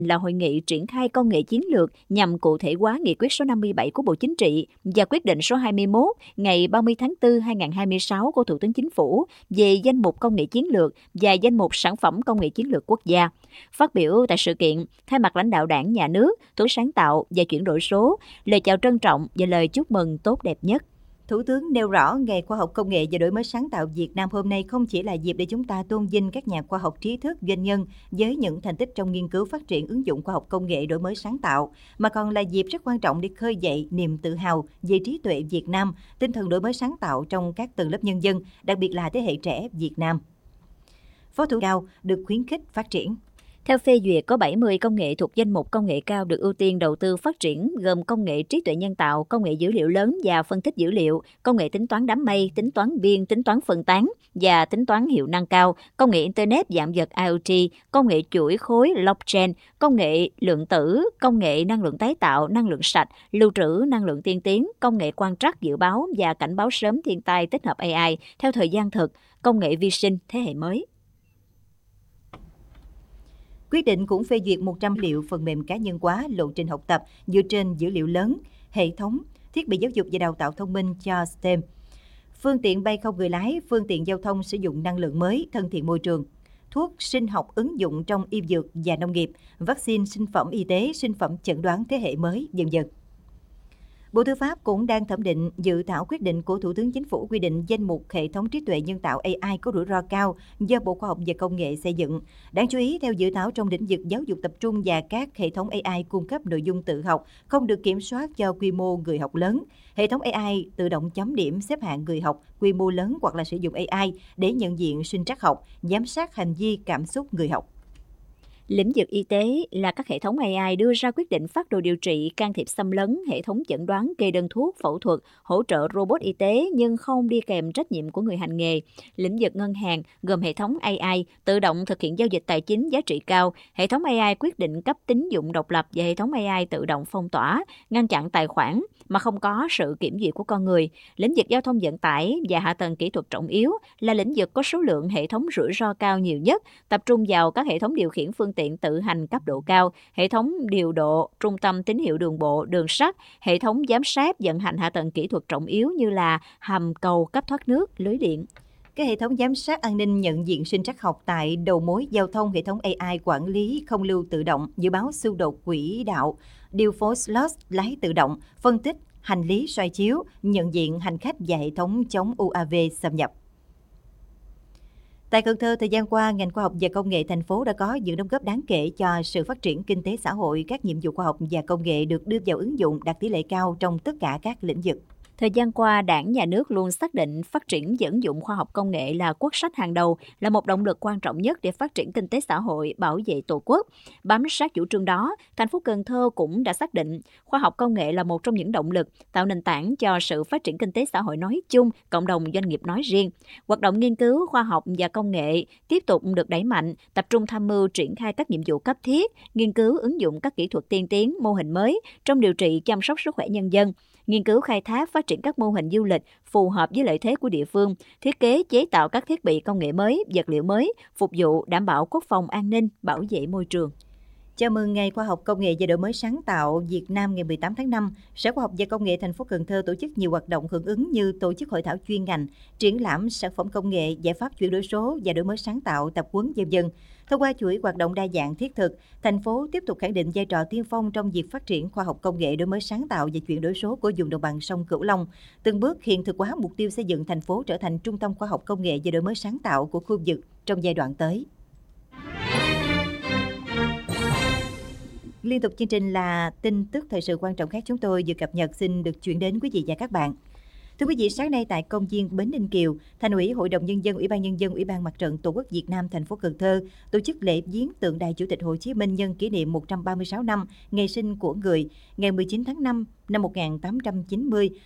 là hội nghị triển khai công nghệ chiến lược nhằm cụ thể hóa nghị quyết số 57 của Bộ Chính trị và quyết định số 21 ngày 30 tháng 4 2026 của Thủ tướng Chính phủ về danh mục công nghệ chiến lược và danh mục sản phẩm công nghệ chiến lược quốc gia. Phát biểu tại sự kiện, thay mặt lãnh đạo Đảng, Nhà nước, Thủ sáng tạo và chuyển đổi số, lời chào trân trọng và lời chúc mừng tốt đẹp nhất. Thủ tướng nêu rõ Ngày Khoa học Công nghệ và Đổi mới sáng tạo Việt Nam hôm nay không chỉ là dịp để chúng ta tôn vinh các nhà khoa học trí thức, doanh nhân với những thành tích trong nghiên cứu phát triển ứng dụng khoa học công nghệ đổi mới sáng tạo, mà còn là dịp rất quan trọng để khơi dậy niềm tự hào về trí tuệ Việt Nam, tinh thần đổi mới sáng tạo trong các tầng lớp nhân dân, đặc biệt là thế hệ trẻ Việt Nam. Phó Thủ cao được khuyến khích phát triển. Theo phê duyệt, có 70 công nghệ thuộc danh mục công nghệ cao được ưu tiên đầu tư phát triển, gồm công nghệ trí tuệ nhân tạo, công nghệ dữ liệu lớn và phân tích dữ liệu, công nghệ tính toán đám mây, tính toán biên, tính toán phân tán và tính toán hiệu năng cao, công nghệ Internet dạng vật IoT, công nghệ chuỗi khối blockchain, công nghệ lượng tử, công nghệ năng lượng tái tạo, năng lượng sạch, lưu trữ năng lượng tiên tiến, công nghệ quan trắc dự báo và cảnh báo sớm thiên tai tích hợp AI theo thời gian thực, công nghệ vi sinh thế hệ mới. Quyết định cũng phê duyệt 100 liệu phần mềm cá nhân hóa lộ trình học tập dựa trên dữ liệu lớn, hệ thống, thiết bị giáo dục và đào tạo thông minh cho STEM, phương tiện bay không người lái, phương tiện giao thông sử dụng năng lượng mới, thân thiện môi trường, thuốc sinh học ứng dụng trong y dược và nông nghiệp, vaccine, sinh phẩm y tế, sinh phẩm chẩn đoán thế hệ mới, v.v. Bộ Tư pháp cũng đang thẩm định dự thảo quyết định của Thủ tướng Chính phủ quy định danh mục hệ thống trí tuệ nhân tạo AI có rủi ro cao do Bộ Khoa học và Công nghệ xây dựng. Đáng chú ý, theo dự thảo trong lĩnh vực giáo dục tập trung và các hệ thống AI cung cấp nội dung tự học không được kiểm soát cho quy mô người học lớn. Hệ thống AI tự động chấm điểm xếp hạng người học quy mô lớn hoặc là sử dụng AI để nhận diện sinh trắc học, giám sát hành vi cảm xúc người học. Lĩnh vực y tế là các hệ thống AI đưa ra quyết định phác đồ điều trị, can thiệp xâm lấn, hệ thống chẩn đoán, kê đơn thuốc, phẫu thuật, hỗ trợ robot y tế nhưng không đi kèm trách nhiệm của người hành nghề. Lĩnh vực ngân hàng gồm hệ thống AI tự động thực hiện giao dịch tài chính giá trị cao, hệ thống AI quyết định cấp tín dụng độc lập và hệ thống AI tự động phong tỏa, ngăn chặn tài khoản mà không có sự kiểm duyệt của con người. Lĩnh vực giao thông vận tải và hạ tầng kỹ thuật trọng yếu là lĩnh vực có số lượng hệ thống rủi ro cao nhiều nhất, tập trung vào các hệ thống điều khiển phương tiện tự hành cấp độ cao, hệ thống điều độ, trung tâm tín hiệu đường bộ, đường sắt, hệ thống giám sát vận hành hạ tầng kỹ thuật trọng yếu như là hầm cầu, cấp thoát nước, lưới điện. Các hệ thống giám sát an ninh nhận diện sinh trắc học tại đầu mối giao thông, hệ thống AI quản lý không lưu tự động, dự báo xung đột quỹ đạo, điều phối slot lái tự động, phân tích hành lý soi chiếu, nhận diện hành khách và hệ thống chống UAV xâm nhập. Tại Cần Thơ, thời gian qua, ngành khoa học và công nghệ thành phố đã có những đóng góp đáng kể cho sự phát triển kinh tế xã hội. Các nhiệm vụ khoa học và công nghệ được đưa vào ứng dụng đạt tỷ lệ cao trong tất cả các lĩnh vực. Thời gian qua, Đảng, Nhà nước luôn xác định phát triển và ứng dụng khoa học công nghệ là quốc sách hàng đầu, là một động lực quan trọng nhất để phát triển kinh tế xã hội, bảo vệ Tổ quốc. Bám sát chủ trương đó, thành phố Cần Thơ cũng đã xác định khoa học công nghệ là một trong những động lực tạo nền tảng cho sự phát triển kinh tế xã hội nói chung, cộng đồng doanh nghiệp nói riêng. Hoạt động nghiên cứu khoa học và công nghệ tiếp tục được đẩy mạnh, tập trung tham mưu triển khai các nhiệm vụ cấp thiết, nghiên cứu ứng dụng các kỹ thuật tiên tiến, mô hình mới trong điều trị chăm sóc sức khỏe nhân dân, nghiên cứu khai thác phát triển các mô hình du lịch phù hợp với lợi thế của địa phương, thiết kế chế tạo các thiết bị công nghệ mới, vật liệu mới, phục vụ đảm bảo quốc phòng an ninh, bảo vệ môi trường. Chào mừng Ngày Khoa học Công nghệ và Đổi mới sáng tạo Việt Nam ngày 18 tháng 5, Sở Khoa học và Công nghệ thành phố Cần Thơ tổ chức nhiều hoạt động hưởng ứng như tổ chức hội thảo chuyên ngành, triển lãm sản phẩm công nghệ, giải pháp chuyển đổi số và đổi mới sáng tạo, tập huấn v.v. Thông qua chuỗi hoạt động đa dạng thiết thực, thành phố tiếp tục khẳng định vai trò tiên phong trong việc phát triển khoa học công nghệ, đổi mới sáng tạo và chuyển đổi số của vùng đồng bằng sông Cửu Long, từng bước hiện thực hóa mục tiêu xây dựng thành phố trở thành trung tâm khoa học công nghệ và đổi mới sáng tạo của khu vực trong giai đoạn tới. Liên tục chương trình là tin tức thời sự quan trọng khác chúng tôi vừa cập nhật xin được chuyển đến quý vị và các bạn. Thưa quý vị, sáng nay tại công viên Bến Ninh Kiều, Thành ủy, Hội đồng Nhân dân, Ủy ban Nhân dân, Ủy ban Mặt trận Tổ quốc Việt Nam thành phố Cần Thơ tổ chức lễ viếng tượng đài Chủ tịch Hồ Chí Minh nhân kỷ niệm 136 năm ngày sinh của người, ngày 19 tháng 5 năm 1890,